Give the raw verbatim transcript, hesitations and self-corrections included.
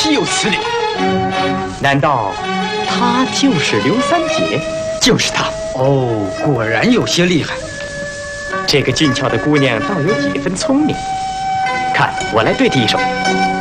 岂有此理！ 难道他就是刘三姐？ 就是他。哦，果然有些厉害。 这个俊俏的姑娘倒有几分聪明。看，我来对她一手。